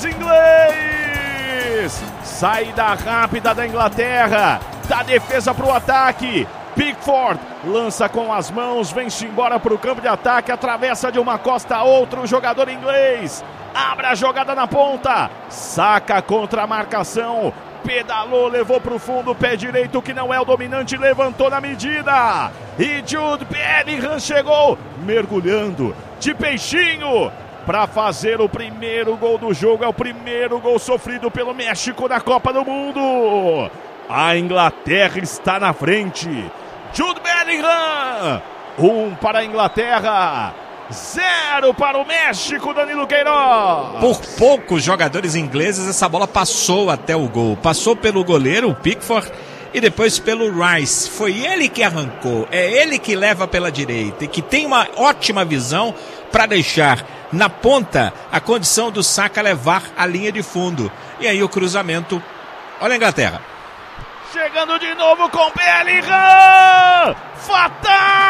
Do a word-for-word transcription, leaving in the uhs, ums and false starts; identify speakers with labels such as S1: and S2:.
S1: jogadores inglês. Saída rápida da Inglaterra, da defesa para o ataque. Pickford lança com as mãos, vem-se embora para o campo de ataque, atravessa de uma costa a outra o jogador inglês. Abre a jogada na ponta, saca contra a marcação, pedalou, levou para o fundo, pé direito que não é o dominante, levantou na medida. E Jude Bellingham chegou, mergulhando de peixinho, para fazer o primeiro gol do jogo. É o primeiro gol sofrido pelo México na Copa do Mundo. A Inglaterra está na frente. Jude Bellingham, um para a Inglaterra, zero para o México, Danilo Queiroz.
S2: Por poucos jogadores ingleses, essa bola passou até o gol. Passou pelo goleiro, o Pickford, e depois pelo Rice. Foi ele que arrancou, é ele que leva pela direita e que tem uma ótima visão para deixar na ponta a condição do Saka levar a linha de fundo. E aí o cruzamento, olha a Inglaterra.
S1: Chegando de novo com Bellingham, fatal!